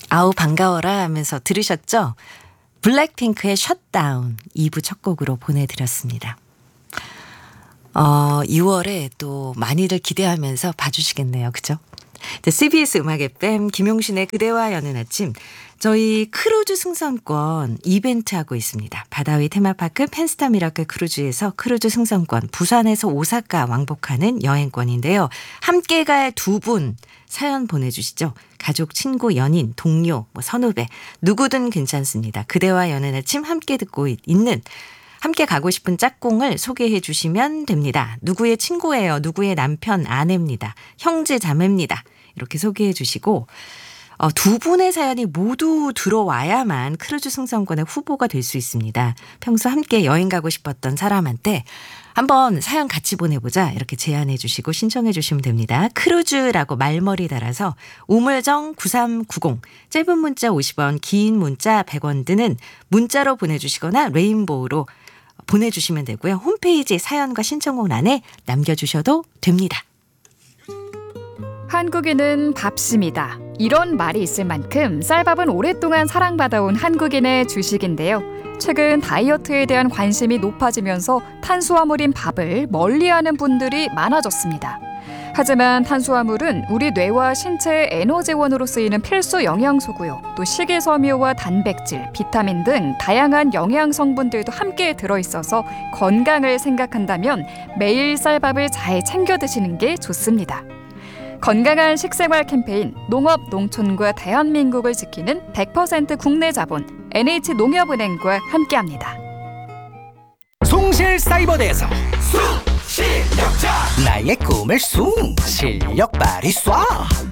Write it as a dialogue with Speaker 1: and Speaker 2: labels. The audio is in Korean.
Speaker 1: 아우 반가워라 하면서 들으셨죠? 블랙핑크의 셧다운 2부 첫 곡으로 보내드렸습니다. 2월에 또 많이들 기대하면서 봐주시겠네요. 그죠? CBS 음악 FM 김용신의 그대와 여는 아침, 저희 크루즈 승선권 이벤트 하고 있습니다. 바다위 테마파크 펜스타 미라클 크루즈에서 크루즈 승선권, 부산에서 오사카 왕복하는 여행권인데요. 함께 갈 두 분 사연 보내주시죠. 가족, 친구, 연인, 동료, 선후배 누구든 괜찮습니다. 그대와 여는 아침 함께 듣고 있는, 함께 가고 싶은 짝꿍을 소개해 주시면 됩니다. 누구의 친구예요. 누구의 남편, 아내입니다. 형제, 자매입니다. 이렇게 소개해 주시고, 두 분의 사연이 모두 들어와야만 크루즈 승선권의 후보가 될 수 있습니다. 평소 함께 여행 가고 싶었던 사람한테 한번 사연 같이 보내보자 이렇게 제안해 주시고 신청해 주시면 됩니다. 크루즈라고 말머리 달아서 우물정 9390, 짧은 문자 50원, 긴 문자 100원 드는 문자로 보내주시거나 레인보우로 보내주시면 되고요. 홈페이지 사연과 신청곡欄에 남겨주셔도 됩니다.
Speaker 2: 한국인은 밥심이다. 이런 말이 있을 만큼 쌀밥은 오랫동안 사랑받아온 한국인의 주식인데요. 최근 다이어트에 대한 관심이 높아지면서 탄수화물인 밥을 멀리하는 분들이 많아졌습니다. 하지만 탄수화물은 우리 뇌와 신체의 에너지원으로 쓰이는 필수 영양소고요. 또 식이섬유와 단백질, 비타민 등 다양한 영양 성분들도 함께 들어있어서 건강을 생각한다면 매일 쌀밥을 잘 챙겨 드시는 게 좋습니다. 건강한 식생활 캠페인 농업, 농촌과 대한민국을 지키는 100% 국내 자본 NH농협은행과 함께합니다.
Speaker 3: 송실사이버대에서 쑥 실력자, 나의 꿈을 쑥 실력 발휘 쏴.